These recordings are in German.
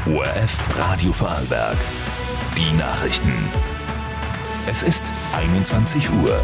ORF Radio Vorarlberg. Die Nachrichten. Es ist 21 Uhr.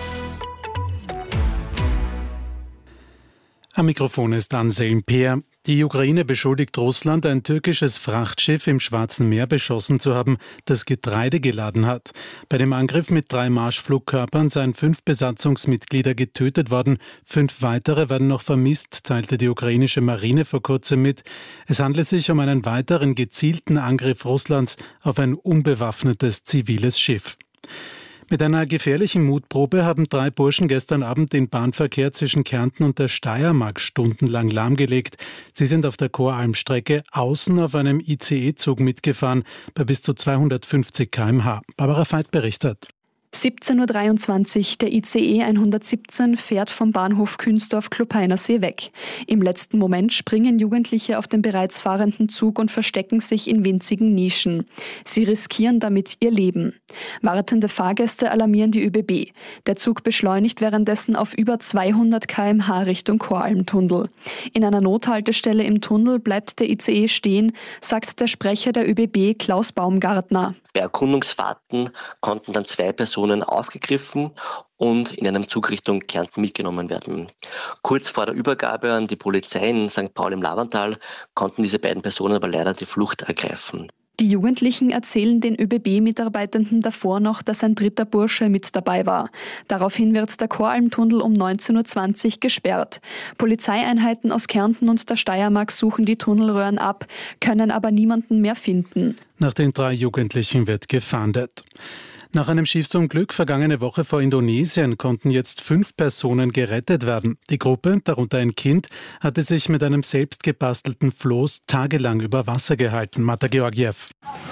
Am Mikrofon ist Anselm Peer. Die Ukraine beschuldigt Russland, ein türkisches Frachtschiff im Schwarzen Meer beschossen zu haben, das Getreide geladen hat. Bei dem Angriff mit 3 Marschflugkörpern seien 5 Besatzungsmitglieder getötet worden. 5 weitere werden noch vermisst, teilte die ukrainische Marine vor kurzem mit. Es handle sich um einen weiteren gezielten Angriff Russlands auf ein unbewaffnetes ziviles Schiff. Mit einer gefährlichen Mutprobe haben 3 Burschen gestern Abend den Bahnverkehr zwischen Kärnten und der Steiermark stundenlang lahmgelegt. Sie sind auf der Choralm-Strecke außen auf einem ICE-Zug mitgefahren, bei bis zu 250 km/h. Barbara Veit berichtet. 17.23 Uhr, der ICE 117 fährt vom Bahnhof Künzdorf-Klopeinersee weg. Im letzten Moment springen Jugendliche auf den bereits fahrenden Zug und verstecken sich in winzigen Nischen. Sie riskieren damit ihr Leben. Wartende Fahrgäste alarmieren die ÖBB. Der Zug beschleunigt währenddessen auf über 200 km/h Richtung Choralmtunnel. In einer Nothaltestelle im Tunnel bleibt der ICE stehen, sagt der Sprecher der ÖBB Klaus Baumgartner. Bei Erkundungsfahrten konnten dann 2 Personen aufgegriffen und in einem Zug Richtung Kärnten mitgenommen werden. Kurz vor der Übergabe an die Polizei in St. Paul im Lavantal konnten diese beiden Personen aber leider die Flucht ergreifen. Die Jugendlichen erzählen den ÖBB-Mitarbeitenden davor noch, dass ein 3. Bursche mit dabei war. Daraufhin wird der Choralmtunnel um 19.20 Uhr gesperrt. Polizeieinheiten aus Kärnten und der Steiermark suchen die Tunnelröhren ab, können aber niemanden mehr finden. Nach den 3 Jugendlichen wird gefahndet. Nach einem Schiffsunglück vergangene Woche vor Indonesien konnten jetzt 5 Personen gerettet werden. Die Gruppe, darunter ein Kind, hatte sich mit einem selbst gebastelten Floß tagelang über Wasser gehalten. Marta Georgiev.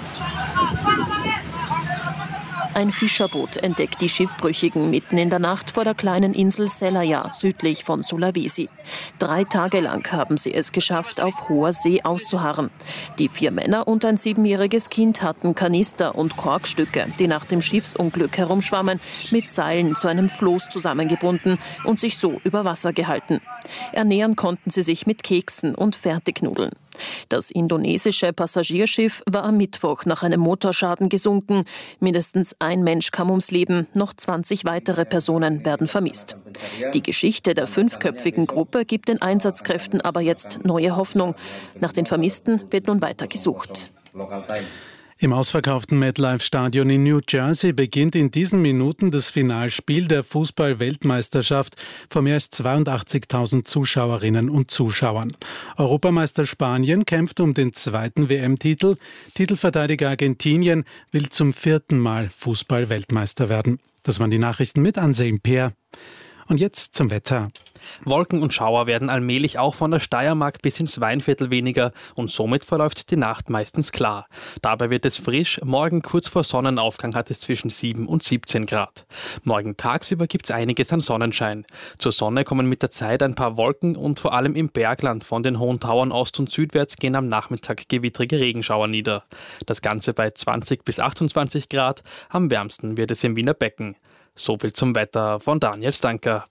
Ein Fischerboot entdeckt die Schiffbrüchigen mitten in der Nacht vor der kleinen Insel Selayar, südlich von Sulawesi. 3 Tage lang haben sie es geschafft, auf hoher See auszuharren. Die 4 Männer und ein 7-jähriges Kind hatten Kanister und Korkstücke, die nach dem Schiffsunglück herumschwammen, mit Seilen zu einem Floß zusammengebunden und sich so über Wasser gehalten. Ernähren konnten sie sich mit Keksen und Fertignudeln. Das indonesische Passagierschiff war am Mittwoch nach einem Motorschaden gesunken. Mindestens ein Mensch kam ums Leben, noch 20 weitere Personen werden vermisst. Die Geschichte der 5-köpfigen Gruppe gibt den Einsatzkräften aber jetzt neue Hoffnung. Nach den Vermissten wird nun weiter gesucht. Im ausverkauften MetLife-Stadion in New Jersey beginnt in diesen Minuten das Finalspiel der Fußball-Weltmeisterschaft vor mehr als 82.000 Zuschauerinnen und Zuschauern. Europameister Spanien kämpft um den 2. WM-Titel. Titelverteidiger Argentinien will zum 4. Mal Fußball-Weltmeister werden. Das waren die Nachrichten mit Anselm Peer. Und jetzt zum Wetter. Wolken und Schauer werden allmählich auch von der Steiermark bis ins Weinviertel weniger und somit verläuft die Nacht meistens klar. Dabei wird es frisch, morgen kurz vor Sonnenaufgang hat es zwischen 7 und 17 Grad. Morgen tagsüber gibt es einiges an Sonnenschein. Zur Sonne kommen mit der Zeit ein paar Wolken und vor allem im Bergland von den hohen Tauern ost- und südwärts gehen am Nachmittag gewittrige Regenschauer nieder. Das Ganze bei 20 bis 28 Grad, am wärmsten wird es im Wiener Becken. So viel zum Wetter von Daniel Stanker.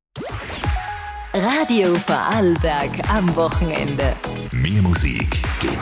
Radio Vorarlberg am Wochenende. Mehr Musik geht